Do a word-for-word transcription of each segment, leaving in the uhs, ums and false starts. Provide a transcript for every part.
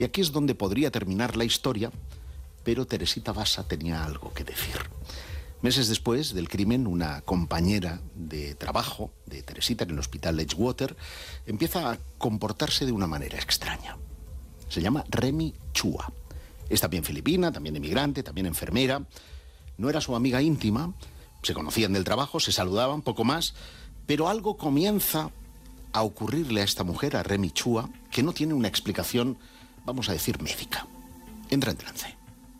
Y aquí es donde podría terminar la historia, pero Teresita Basa tenía algo que decir. Meses después del crimen, una compañera de trabajo de Teresita en el hospital Edgewater empieza a comportarse de una manera extraña. Se llama Remy Chua. Es también filipina, también emigrante, también enfermera. No era su amiga íntima, se conocían del trabajo, se saludaban, poco más, pero algo comienza a ocurrirle a esta mujer, a Remy Chua, que no tiene una explicación, vamos a decir, médica. Entra en trance.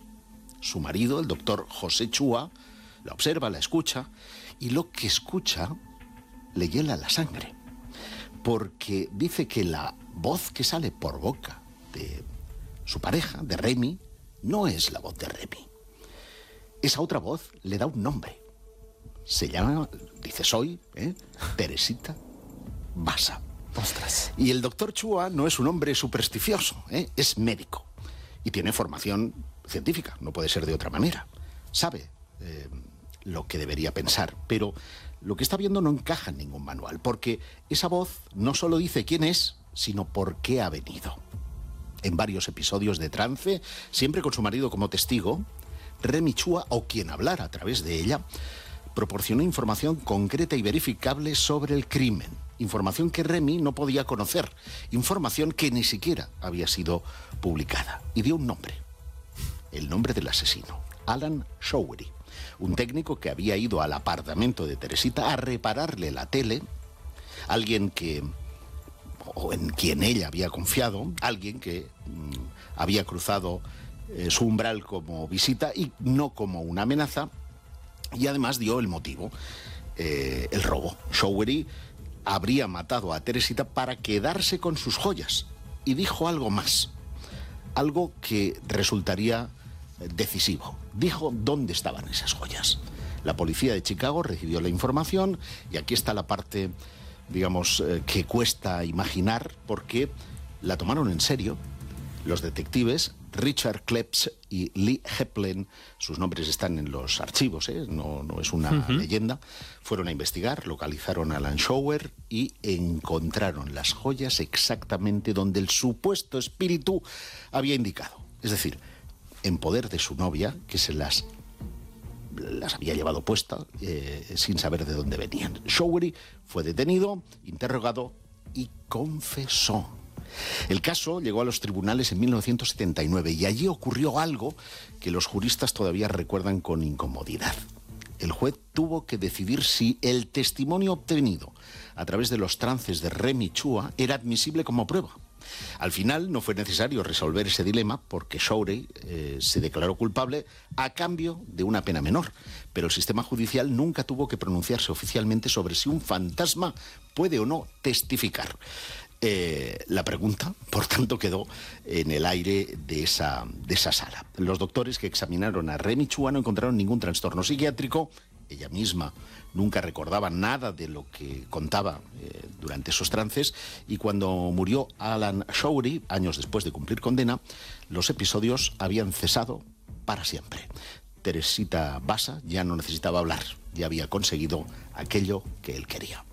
Su marido, el doctor José Chua, la observa, la escucha, y lo que escucha le hiela la sangre, porque dice que la voz que sale por boca de su pareja, de Remy, no es la voz de Remy. Esa otra voz le da un nombre. Se llama, dice soy, ¿eh? Teresita Basa. Ostras. Y el doctor Chua no es un hombre supersticioso, ¿eh? Es médico y tiene formación científica, no puede ser de otra manera. Sabe eh, lo que debería pensar, pero lo que está viendo no encaja en ningún manual, porque esa voz no solo dice quién es, sino por qué ha venido. En varios episodios de trance, siempre con su marido como testigo, Remy Chua, o quien hablara a través de ella, proporcionó información concreta y verificable sobre el crimen. Información que Remy no podía conocer, información que ni siquiera había sido publicada. Y dio un nombre, el nombre del asesino, Alan Showery, un técnico que había ido al apartamento de Teresita a repararle la tele, alguien que, o en quien ella había confiado, alguien que mmm, había cruzado eh, su umbral como visita y no como una amenaza, y además dio el motivo, eh, el robo. Showery habría matado a Teresita para quedarse con sus joyas, y dijo algo más, algo que resultaría decisivo. Dijo dónde estaban esas joyas. La policía de Chicago recibió la información y aquí está la parte, digamos, eh, que cuesta imaginar, porque la tomaron en serio. Los detectives Richard Kleps y Lee Heplen, sus nombres están en los archivos, ¿eh? no, no es una uh-huh. leyenda, fueron a investigar, localizaron a Alan Showery y encontraron las joyas exactamente donde el supuesto espíritu había indicado. Es decir, en poder de su novia, que se las, las había llevado puestas eh, sin saber de dónde venían. Showery fue detenido, interrogado y confesó. El caso llegó a los tribunales en mil novecientos setenta y nueve y allí ocurrió algo que los juristas todavía recuerdan con incomodidad. El juez tuvo que decidir si el testimonio obtenido a través de los trances de Remy Chua era admisible como prueba. Al final no fue necesario resolver ese dilema porque Showery eh, se declaró culpable a cambio de una pena menor, pero el sistema judicial nunca tuvo que pronunciarse oficialmente sobre si un fantasma puede o no testificar. Eh, la pregunta, por tanto, quedó en el aire de esa, de esa sala. Los doctores que examinaron a Remy Chua no encontraron ningún trastorno psiquiátrico. Ella misma nunca recordaba nada de lo que contaba eh, durante esos trances, y cuando murió Alan Showery, años después de cumplir condena, los episodios habían cesado para siempre. Teresita Basa ya no necesitaba hablar, ya había conseguido aquello que él quería.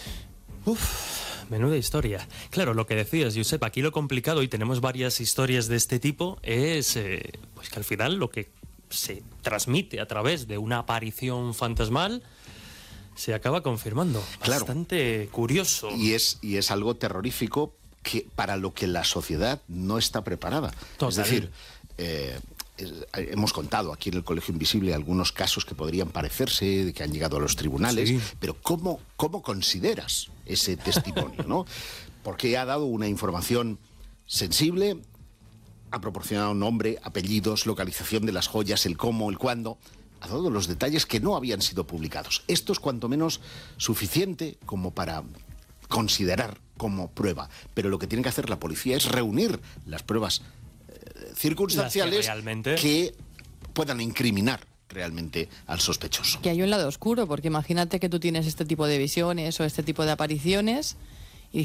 Uf. Menuda historia. Claro, lo que decías, Josep, aquí lo complicado, y tenemos varias historias de este tipo, es eh, pues que al final lo que se transmite a través de una aparición fantasmal se acaba confirmando. Claro. Bastante curioso. Y es, y es algo terrorífico que, para lo que la sociedad no está preparada. Total. Es decir, eh, es, hemos contado aquí en el Colegio Invisible algunos casos que podrían parecerse, de que han llegado a los tribunales, sí. Pero ¿cómo, cómo consideras ese testimonio, ¿no? Porque ha dado una información sensible, ha proporcionado nombre, apellidos, localización de las joyas, el cómo, el cuándo, ha dado los detalles que no habían sido publicados. Esto es cuanto menos suficiente como para considerar como prueba, pero lo que tiene que hacer la policía es reunir las pruebas eh, circunstanciales que, realmente... que puedan incriminar realmente al sospechoso. Que hay un lado oscuro, porque imagínate que tú tienes este tipo de visiones o este tipo de apariciones y dices,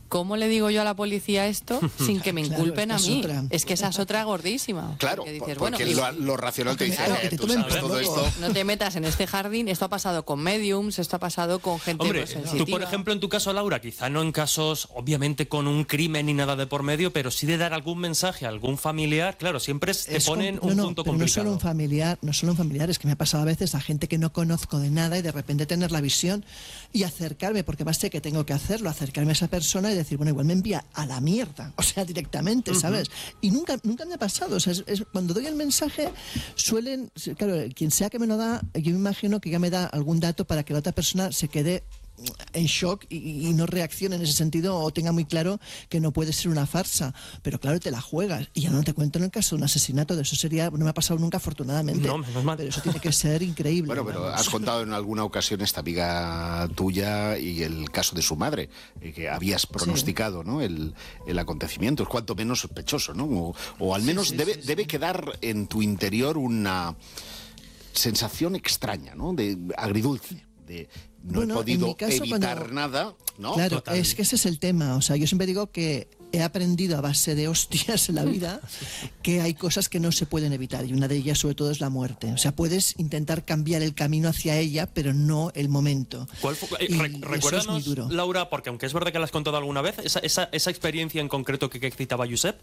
¿cómo le digo yo a la policía esto sin que me inculpen claro, a mí? otra. Es que esa es otra gordísima. Claro, porque dices, porque bueno, lo, lo racional te dice, claro, eh, que te tú tomen sabes por todo loco. esto. no te metas en este jardín. Esto ha pasado con mediums, esto ha pasado con gente Hombre, pues, tú sensitiva. por ejemplo en tu caso, Laura, quizá no en casos obviamente con un crimen ni nada de por medio, pero sí de dar algún mensaje a algún familiar, claro, siempre te Es ponen com- un no, no, punto pero complicado. No solo un familiar, no solo un familiar, es que me ha pasado a veces a gente que no conozco de nada y de repente tener la visión y acercarme, porque más sé que tengo que hacerlo, acercarme a esa persona y decir, bueno, igual me envía a la mierda, o sea, directamente, ¿sabes? Uh-huh. Y nunca nunca me ha pasado, o sea, es, es, cuando doy el mensaje suelen, claro, quien sea que me lo da, yo me imagino que ya me da algún dato para que la otra persona se quede en shock y, y no reaccione en ese sentido o tenga muy claro que no puede ser una farsa, pero claro, te la juegas y ya no te cuento en el caso de un asesinato, de eso sería, no me ha pasado nunca afortunadamente, no, menos mal. Pero eso tiene que ser increíble. Bueno, pero has contado en alguna ocasión esta amiga tuya y el caso de su madre, eh, que habías pronosticado, sí, ¿no? el, el acontecimiento, es cuanto menos sospechoso, ¿no? O, o al menos sí, sí, debe, sí, sí. debe quedar en tu interior una sensación extraña, ¿no? De agridulce. De no bueno, he podido caso, evitar cuando... nada, ¿no? Claro, Total. Es que ese es el tema. O sea, yo siempre digo que he aprendido a base de hostias en la vida que hay cosas que no se pueden evitar y una de ellas sobre todo es la muerte. O sea, puedes intentar cambiar el camino hacia ella, pero no el momento. ¿Cuál fue? Eh, re recuérdanos, es Laura, porque aunque es verdad que la has contado alguna vez, esa, esa, esa experiencia en concreto que, que citaba Josep.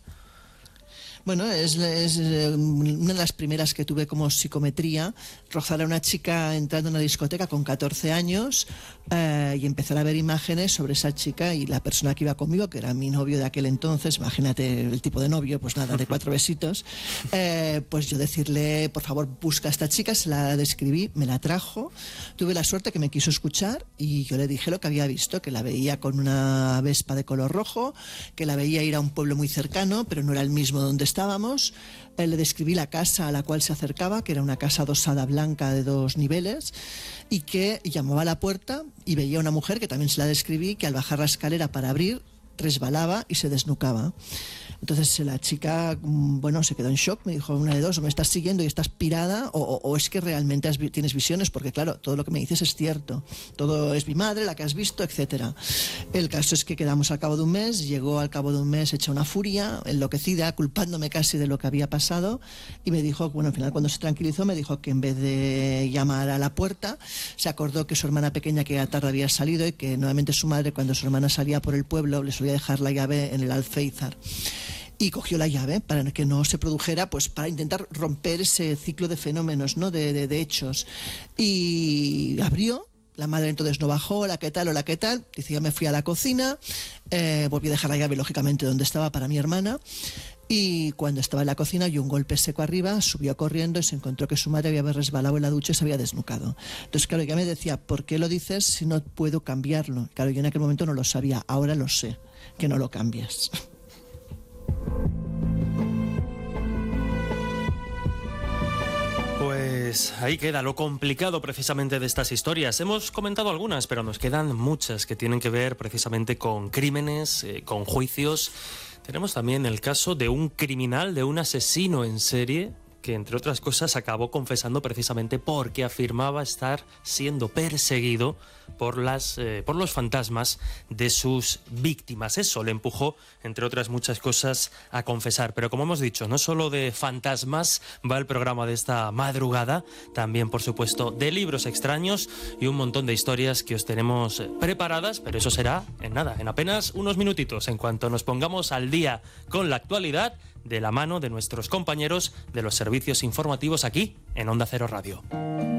Bueno, es, es una de las primeras que tuve como psicometría, rozar a una chica entrando en una discoteca con catorce años eh, y empezar a ver imágenes sobre esa chica y la persona que iba conmigo, que era mi novio de aquel entonces, imagínate el tipo de novio, pues nada, de cuatro besitos, eh, pues yo decirle, por favor, busca a esta chica, se la describí, me la trajo, tuve la suerte que me quiso escuchar y yo le dije lo que había visto, que la veía con una Vespa de color rojo, que la veía ir a un pueblo muy cercano, pero no era el mismo donde estábamos. Eh, le describí la casa a la cual se acercaba, que era una casa adosada blanca de dos niveles, y que llamaba a la puerta y veía a una mujer, que también se la describí, que al bajar la escalera para abrir, resbalaba y se desnucaba. Entonces la chica, bueno, se quedó en shock, me dijo una de dos, o me estás siguiendo y estás pirada, o, o, o es que realmente has, tienes visiones, porque claro, todo lo que me dices es cierto, todo es mi madre, la que has visto, etcétera. El caso es que quedamos al cabo de un mes, llegó al cabo de un mes hecha una furia, enloquecida, culpándome casi de lo que había pasado, y me dijo, bueno, al final cuando se tranquilizó me dijo que en vez de llamar a la puerta, se acordó que su hermana pequeña, que a tarde había salido, y que nuevamente su madre, cuando su hermana salía por el pueblo, le solía dejar la llave en el alféizar. Y cogió la llave para que no se produjera, pues para intentar romper ese ciclo de fenómenos, ¿no? de, de, de hechos. Y abrió, la madre entonces no bajó, la que tal o la que tal, dice, yo me fui a la cocina, eh, volví a dejar la llave lógicamente donde estaba para mi hermana, y cuando estaba en la cocina oyó un golpe seco arriba, subió corriendo y se encontró que su madre había resbalado en la ducha y se había desnucado. Entonces, claro, ella me decía, ¿por qué lo dices si no puedo cambiarlo? Claro, yo en aquel momento no lo sabía, ahora lo sé, que no lo cambias. Pues ahí queda lo complicado precisamente de estas historias. Hemos comentado algunas, pero nos quedan muchas que tienen que ver precisamente con crímenes, eh, con juicios. Tenemos también el caso de un criminal, de un asesino en serie, que entre otras cosas acabó confesando precisamente porque afirmaba estar siendo perseguido por, las, eh, por los fantasmas de sus víctimas. Eso le empujó, entre otras muchas cosas, a confesar. Pero como hemos dicho, no solo de fantasmas va el programa de esta madrugada, también, por supuesto, de libros extraños y un montón de historias que os tenemos preparadas, pero eso será en nada, en apenas unos minutitos, en cuanto nos pongamos al día con la actualidad, de la mano de nuestros compañeros de los servicios informativos aquí en Onda Cero Radio.